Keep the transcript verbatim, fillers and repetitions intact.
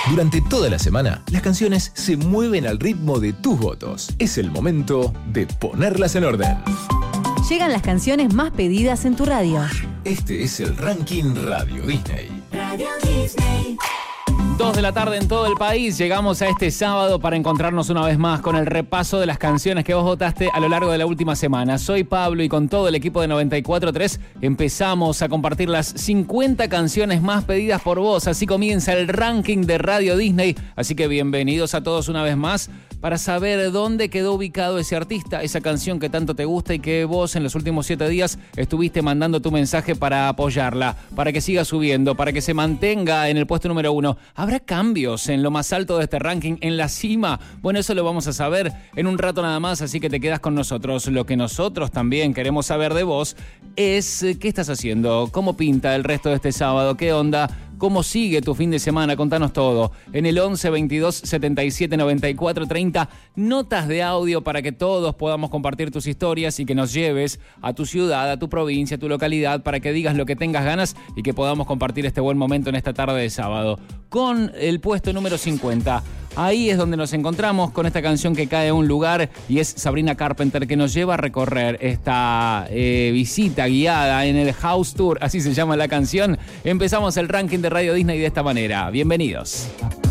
Durante toda la semana, las canciones se mueven al ritmo de tus votos. Es el momento de ponerlas en orden. Llegan las canciones más pedidas en tu radio. Este es el Ranking Radio Disney. Radio Disney. Dos de la tarde en todo el país. Llegamos a este sábado para encontrarnos una vez más con el repaso de las canciones que vos votaste a lo largo de la última semana. Soy Pablo y con todo el equipo de noventa y cuatro punto tres empezamos a compartir las cincuenta canciones más pedidas por vos. Así comienza el ranking de Radio Disney. Así que bienvenidos a todos una vez más para saber dónde quedó ubicado ese artista, esa canción que tanto te gusta y que vos en los últimos siete días estuviste mandando tu mensaje para apoyarla, para que siga subiendo, para que se mantenga en el puesto número uno. ¿Habrá cambios en lo más alto de este ranking, en la cima? Bueno, eso lo vamos a saber en un rato nada más, así que te quedas con nosotros. Lo que nosotros también queremos saber de vos es qué estás haciendo, cómo pinta el resto de este sábado, qué onda, cómo sigue tu fin de semana, contanos todo. En el once veintidós setenta y siete noventa y cuatro treinta, notas de audio para que todos podamos compartir tus historias y que nos lleves a tu ciudad, a tu provincia, a tu localidad, para que digas lo que tengas ganas y que podamos compartir este buen momento en esta tarde de sábado. Con el puesto número cincuenta, ahí es donde nos encontramos con esta canción que cae a un lugar y es Sabrina Carpenter, que nos lleva a recorrer esta eh, visita guiada en el House Tour, así se llama la canción. Empezamos el ranking de Radio Disney de esta manera. Bienvenidos.